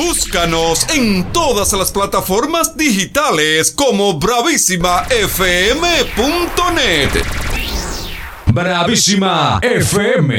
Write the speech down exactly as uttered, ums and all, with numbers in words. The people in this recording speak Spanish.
Búscanos en todas las plataformas digitales como bravísima f m punto net. Bravísima F M.